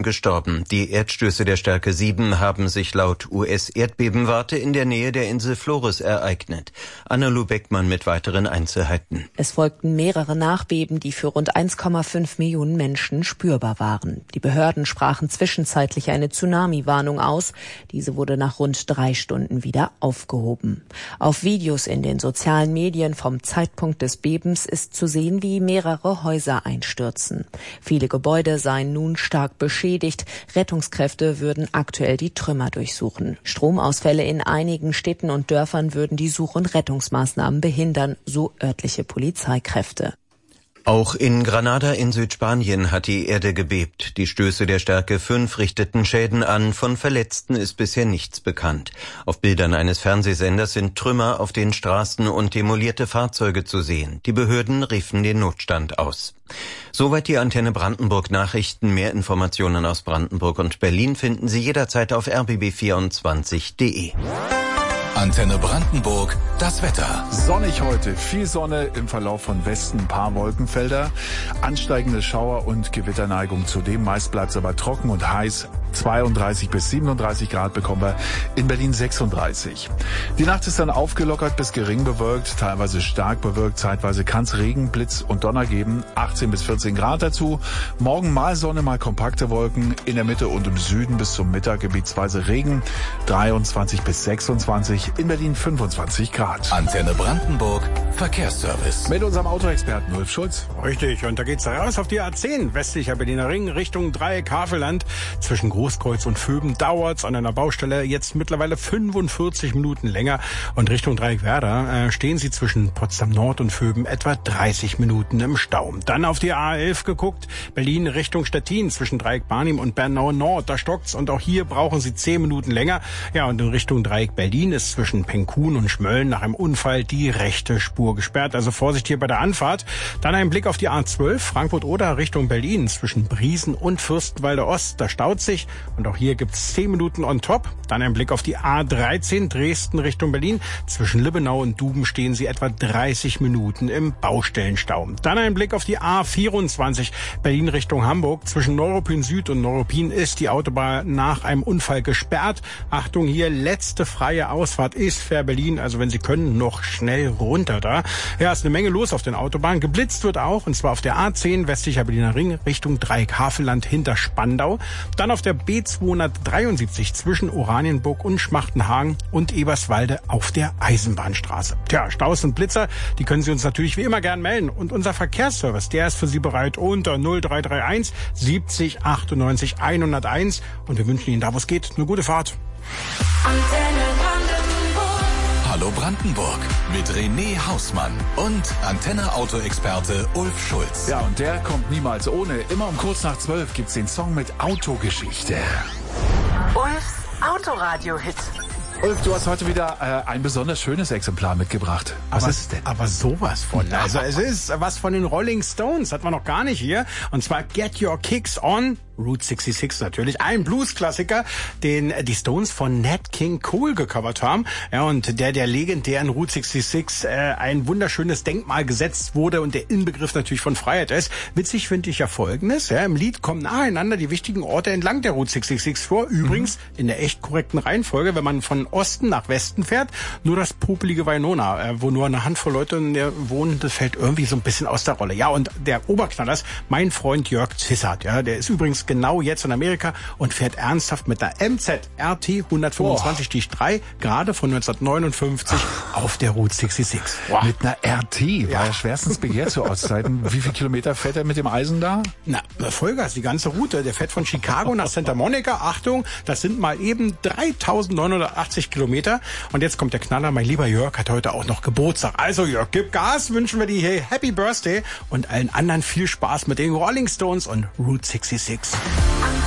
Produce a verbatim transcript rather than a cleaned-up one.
gestorben. Die Erdstöße der Stärke sieben haben sich laut U S-Erdbebenwarte in der Nähe der Insel Flores ereignet. Anna-Lu Beckmann mit weiteren Einzelheiten. Es folgten mehrere Nachbeben, die für rund eins Komma fünf Millionen Menschen spürbar waren. Die Behörden sprachen zwischenzeitlich eine Tsunami-Warnung aus. Diese wurde nach rund drei Stunden wieder aufgehoben. Auf Videos in den sozialen Medien vom Zeitpunkt des Bebens ist zu sehen, wie mehrere Häuser einstürzen. Viele Gebäude seien nun stark beschädigt. Rettungskräfte würden aktuell die Trümmer durchsuchen. Stromausfälle in einigen Städten und Dörfern würden die Such- und Rettungsmaßnahmen behindern, so örtliche Polizeikräfte. Auch in Granada in Südspanien hat die Erde gebebt. Die Stöße der Stärke fünf richteten Schäden an. Von Verletzten ist bisher nichts bekannt. Auf Bildern eines Fernsehsenders sind Trümmer auf den Straßen und demolierte Fahrzeuge zu sehen. Die Behörden riefen den Notstand aus. Soweit die Antenne Brandenburg Nachrichten. Mehr Informationen aus Brandenburg und Berlin finden Sie jederzeit auf r b b vierundzwanzig punkt d e. Antenne Brandenburg, das Wetter. Sonnig heute, viel Sonne, im Verlauf von Westen ein paar Wolkenfelder, ansteigende Schauer- und Gewitterneigung. Zudem meist bleibt es aber trocken und heiß. zweiunddreißig bis siebenunddreißig Grad bekommen wir, in Berlin sechsunddreißig. Die Nacht ist dann aufgelockert bis gering bewölkt, teilweise stark bewölkt, zeitweise kann es Regen, Blitz und Donner geben, achtzehn bis vierzehn Grad dazu. Morgen mal Sonne, mal kompakte Wolken, in der Mitte und im Süden bis zum Mittag gebietsweise Regen, dreiundzwanzig bis sechsundzwanzig, in Berlin fünfundzwanzig Grad. Antenne Brandenburg, Verkehrsservice. Mit unserem Autoexperten Ulf Schulz. Richtig, und da geht's raus auf die A zehn, westlicher Berliner Ring, Richtung Dreieck Havelland. Zwischen Großkreuz und Vöben dauert's an einer Baustelle jetzt mittlerweile fünfundvierzig Minuten länger. Und Richtung Dreieck Werder äh, stehen Sie zwischen Potsdam Nord und Vöben etwa dreißig Minuten im Stau. Dann auf die A elf geguckt, Berlin Richtung Stettin zwischen Dreieck Barnim und Bernau Nord. Da stockt's und auch hier brauchen Sie zehn Minuten länger. Ja, und in Richtung Dreieck Berlin ist zwischen Penkun und Schmölln nach einem Unfall die rechte Spur gesperrt. Also Vorsicht hier bei der Anfahrt. Dann ein Blick auf die A zwölf, Frankfurt-Oder Richtung Berlin zwischen Briesen und Fürstenwalde Ost. Da staut sich und auch hier gibt's zehn Minuten on top. Dann ein Blick auf die A dreizehn, Dresden Richtung Berlin. Zwischen Libbenau und Duben stehen Sie etwa dreißig Minuten im Baustellenstau. Dann ein Blick auf die A vierundzwanzig, Berlin Richtung Hamburg. Zwischen Neuruppin Süd und Neuruppin ist die Autobahn nach einem Unfall gesperrt. Achtung hier, letzte freie Ausfahrt ist Fair Berlin. Also wenn Sie können, noch schnell runter da. Ja, ist eine Menge los auf den Autobahnen. Geblitzt wird auch, und zwar auf der A zehn, westlicher Berliner Ring, Richtung Dreieck Havelland hinter Spandau. Dann auf der B zweihundertdreiundsiebzig zwischen Oranienburg und Schmachtenhagen und Eberswalde auf der Eisenbahnstraße. Tja, Staus und Blitzer, die können Sie uns natürlich wie immer gern melden. Und unser Verkehrsservice, der ist für Sie bereit unter null drei drei eins siebzig achtundneunzig hunderteins. Und wir wünschen Ihnen da, wo es geht, eine gute Fahrt. Hallo Brandenburg mit René Hausmann und Antenne-Auto-Experte Ulf Schulz. Ja, und der kommt niemals ohne. Immer um kurz nach zwölf gibt's den Song mit Autogeschichte. Ulfs Autoradio-Hit. Ulf, du hast heute wieder äh, ein besonders schönes Exemplar mitgebracht. Was aber, ist es denn? Aber sowas von. Also es ist was von den Rolling Stones, hat man noch gar nicht hier. Und zwar Get Your Kicks On. Route sechsundsechzig natürlich, ein Blues-Klassiker, den die Stones von Nat King Cole gecovert haben. Ja, und der der legendären Route sechsundsechzig äh, ein wunderschönes Denkmal gesetzt wurde und der Inbegriff natürlich von Freiheit ist. Witzig finde ich ja Folgendes, ja, im Lied kommen nacheinander die wichtigen Orte entlang der Route sechsundsechzig vor. Übrigens mhm. in der echt korrekten Reihenfolge, wenn man von Osten nach Westen fährt, nur das popelige Winona, äh, wo nur eine Handvoll Leute wohnen, das fällt irgendwie so ein bisschen aus der Rolle. Ja, und der Oberknaller ist mein Freund Jörg Zissart, ja, der ist übrigens genau jetzt in Amerika und fährt ernsthaft mit der M Z R T hundertfünfundzwanzig drei gerade von neunzehnhundertneunundfünfzig auf der Route sechsundsechzig. Wow. Mit einer R T, war ja schwerstens begehrt zu Ostzeiten. Wie viele Kilometer fährt er mit dem Eisen da? Na, Vollgas, die ganze Route. Der fährt von Chicago nach Santa Monica. Achtung, das sind mal eben dreitausendneunhundertachtzig Kilometer. Und jetzt kommt der Knaller. Mein lieber Jörg hat heute auch noch Geburtstag. Also Jörg, gib Gas, wünschen wir dir hier Happy Birthday und allen anderen viel Spaß mit den Rolling Stones und Route sechsundsechzig.